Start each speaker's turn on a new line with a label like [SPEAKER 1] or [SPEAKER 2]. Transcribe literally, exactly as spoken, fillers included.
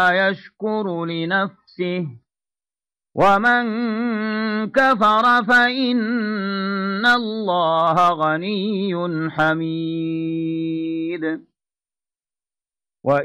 [SPEAKER 1] يشكر لنفسه ومن كفر فإن الله غني حميد